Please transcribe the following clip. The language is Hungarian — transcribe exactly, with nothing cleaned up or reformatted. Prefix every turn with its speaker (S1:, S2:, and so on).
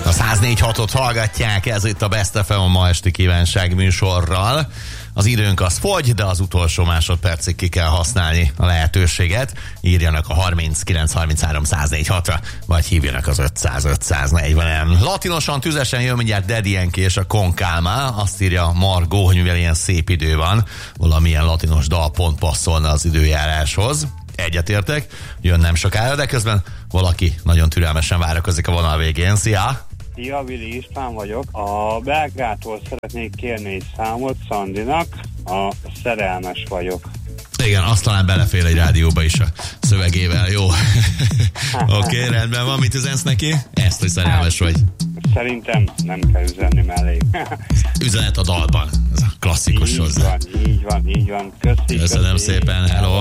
S1: A száz négy hatot hallgatják, ez itt a Best ef em a ma esti kívánság műsorral. Az időnk az fogy, de az utolsó másodpercig ki kell használni a lehetőséget. Írjanak a harminckilenc harminchárom száz négy hatra, vagy hívjanak az ötszáz ötszáznegyven. Latinosan, tüzesen jön mindjárt Daddy Yankee és a Con Calma. Azt írja Margó, hogy mivel ilyen szép idő van, valamilyen latinos dal pont passzolna az időjáráshoz. Egyetértek, jön nem sokára, de közben valaki nagyon türelmesen várakozik a vonal végén. Szia!
S2: Szia, Vili István vagyok. A Belgrádtól szeretnék kérni egy számot Szandinak, a Szerelmes vagyok.
S1: Igen, azt talán belefér egy rádióba is a szövegével, jó? Oké, okay, rendben van, mit üzensz neki? Ezt, hogy szerelmes vagy.
S2: Szerintem nem kell üzenni mellé.
S1: Üzenet a dalban, ez a klasszikus
S2: így
S1: hozzá.
S2: Van, így van, így van. Köszi,
S1: Köszönöm
S2: köszi.
S1: szépen, hello!